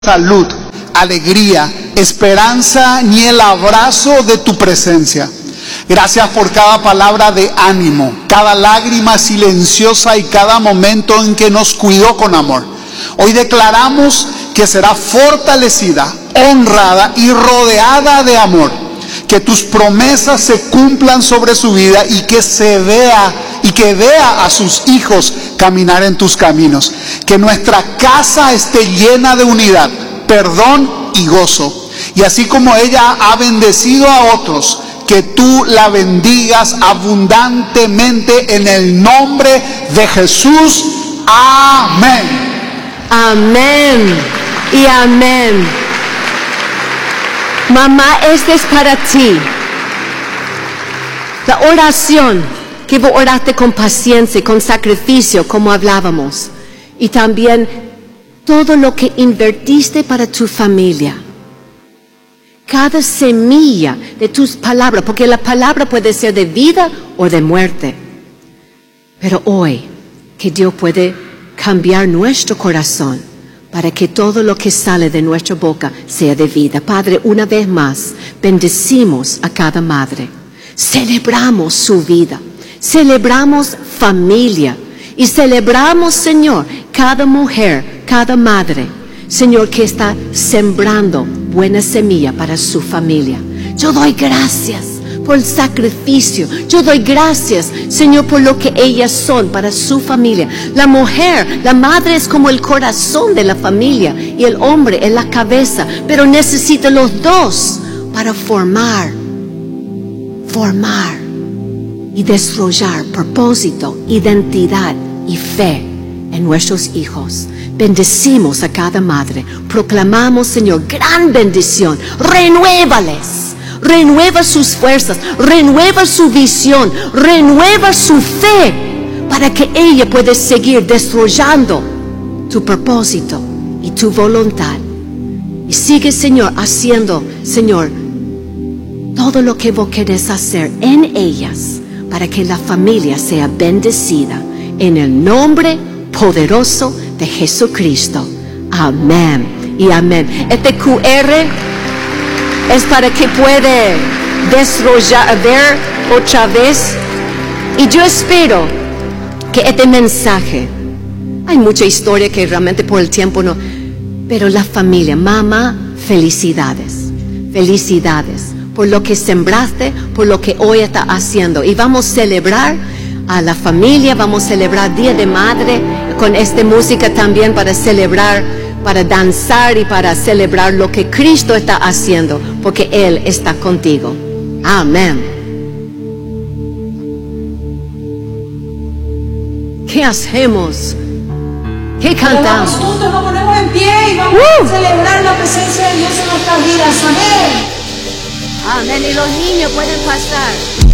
salud, alegría, esperanza ni el abrazo de tu presencia. Gracias por cada palabra de ánimo, cada lágrima silenciosa y cada momento en que nos cuidó con amor. Hoy declaramos que será fortalecida, honrada y rodeada de amor. Que tus promesas se cumplan sobre su vida y que vea a sus hijos caminar en tus caminos. Que nuestra casa esté llena de unidad, perdón y gozo. Y así como ella ha bendecido a otros, que tú la bendigas abundantemente en el nombre de Jesús. Amén. Amén y amén. Mamá, este es para ti. La oración que vos oraste con paciencia, con sacrificio, como hablábamos. Y también todo lo que invertiste para tu familia. Cada semilla de tus palabras, porque la palabra puede ser de vida o de muerte. Pero hoy, que Dios puede cambiar nuestro corazón para que todo lo que sale de nuestra boca sea de vida. Padre, una vez más, bendecimos a cada madre. Celebramos su vida. Celebramos familia. Y celebramos, Señor, cada mujer, cada madre, Señor, que está sembrando buena semilla para su familia. Yo doy gracias por el sacrificio. Yo doy gracias, Señor, por lo que ellas son para su familia. La mujer, la madre es como el corazón de la familia y el hombre es la cabeza, pero necesita los dos para formar y desarrollar propósito, identidad y fe en nuestros hijos. Bendecimos a cada madre. Proclamamos, Señor, gran bendición. Renuévales. Renueva sus fuerzas, renueva su visión, renueva su fe para que ella pueda seguir desarrollando tu propósito y tu voluntad. Y sigue, Señor, haciendo, Señor, todo lo que vos querés hacer en ellas para que la familia sea bendecida en el nombre poderoso de Jesucristo. Amén y amén. Este QR es para que pueda ver otra vez. Y yo espero que este mensaje, hay mucha historia que realmente por el tiempo no, pero la familia, mamá, felicidades. Felicidades por lo que sembraste, por lo que hoy está haciendo. Y vamos a celebrar a la familia, vamos a celebrar Día de Madre con esta música también para celebrar, para danzar y para celebrar lo que Cristo está haciendo, porque Él está contigo. Amén. ¿Qué hacemos? ¿Qué cantamos? Vamos juntos, nos ponemos en pie y vamos a celebrar la presencia de Dios en nuestras vidas. Amén. Amén. Y los niños pueden pasar.